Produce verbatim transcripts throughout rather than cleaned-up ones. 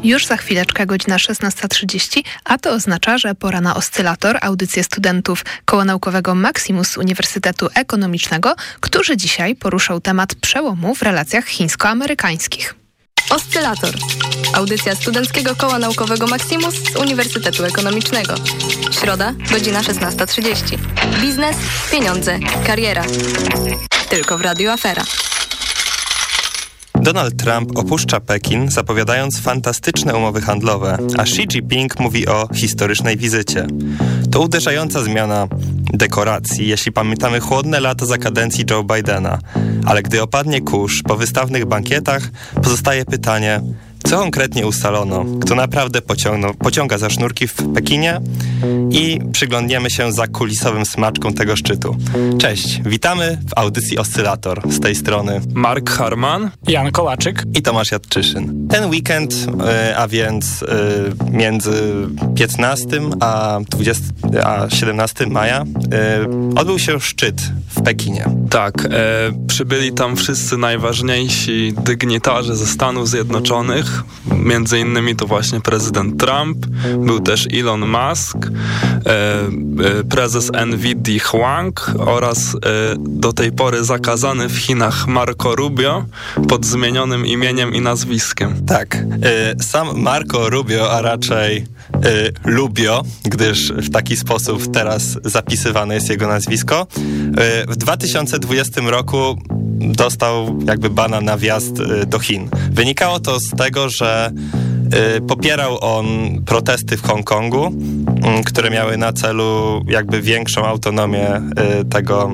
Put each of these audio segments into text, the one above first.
Już za chwileczkę godzina szesnasta trzydzieści, a to oznacza, że pora na Oscylator, audycję studentów Koła Naukowego Maximus z Uniwersytetu Ekonomicznego, którzy dzisiaj poruszał temat przełomu w relacjach chińsko-amerykańskich. Oscylator. Audycja Studenckiego Koła Naukowego Maximus z Uniwersytetu Ekonomicznego. Środa, godzina szesnasta trzydzieści. Biznes, pieniądze, kariera. Tylko w Radiu Afera. Donald Trump opuszcza Pekin, zapowiadając fantastyczne umowy handlowe, a Xi Jinping mówi o historycznej wizycie. To uderzająca zmiana dekoracji, jeśli pamiętamy chłodne lata za kadencji Joe Bidena. Ale gdy opadnie kurz po wystawnych bankietach, pozostaje pytanie, co konkretnie ustalono, kto naprawdę pociągnął, pociąga za sznurki w Pekinie i przyglądniemy się za kulisowym smaczkom tego szczytu. Cześć, witamy w audycji Oscylator. Z tej strony Mark Harman, Jan Kołaczyk i Tomasz Jadczyszyn. Ten weekend, a więc między piętnastego a siedemnastego maja odbył się szczyt w Pekinie. Tak, e, przybyli tam wszyscy najważniejsi dygnitarze ze Stanów Zjednoczonych. Między innymi to właśnie prezydent Trump, był też Elon Musk, e, e, prezes Nvidia Huang oraz e, do tej pory zakazany w Chinach Marco Rubio pod zmienionym imieniem i nazwiskiem. Tak, e, sam Marco Rubio, a raczej e, Lubio, gdyż w taki sposób teraz zapisywane jest jego nazwisko, e, w dwa tysiące dwudziestym roku dostał jakby bana na wjazd do Chin. Wynikało to z tego, że y, popierał on protesty w Hongkongu, y, które miały na celu jakby większą autonomię y, tego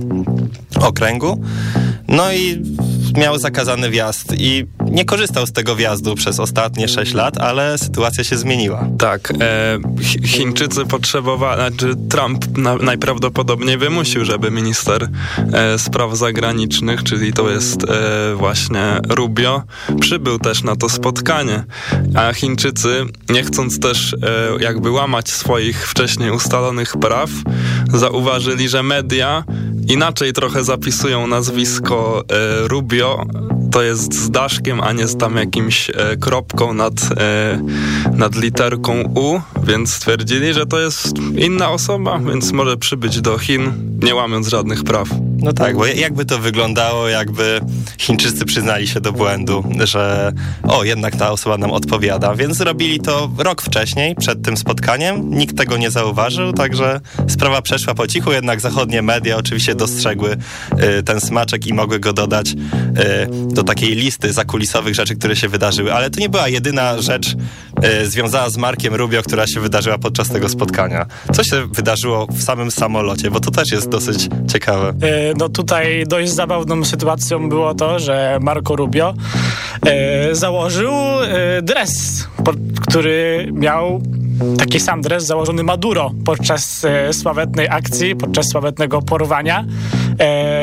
okręgu. No i miał zakazany wjazd i nie korzystał z tego wjazdu przez ostatnie sześć lat, ale sytuacja się zmieniła. Tak, e, Chińczycy potrzebowali, znaczy Trump na, najprawdopodobniej wymusił, żeby minister e, spraw zagranicznych, czyli to jest e, właśnie Rubio, przybył też na to spotkanie, a Chińczycy, nie chcąc też e, jakby łamać swoich wcześniej ustalonych praw, zauważyli, że media inaczej trochę zapisują nazwisko e, Rubio, to jest z daszkiem, a nie z tam jakimś e, kropką nad, e, nad literką U, więc stwierdzili, że to jest inna osoba, więc może przybyć do Chin, nie łamiąc żadnych praw. No tak, bo jakby to wyglądało, jakby Chińczycy przyznali się do błędu, że o, jednak ta osoba nam odpowiada, więc zrobili to rok wcześniej, przed tym spotkaniem, nikt tego nie zauważył, także sprawa przeszła po cichu, jednak zachodnie media oczywiście dostrzegły y, ten smaczek i mogły go dodać y, do takiej listy zakulisowych rzeczy, które się wydarzyły, ale to nie była jedyna rzecz y, związana z Markiem Rubio, która się wydarzyła podczas tego spotkania. Co się wydarzyło w samym samolocie, bo to też jest dosyć ciekawe. No tutaj dość zabawną sytuacją było to, że Marco Rubio e, założył e, dres, po, który miał taki sam dres założony Maduro podczas e, sławetnej akcji, podczas sławetnego porwania. E,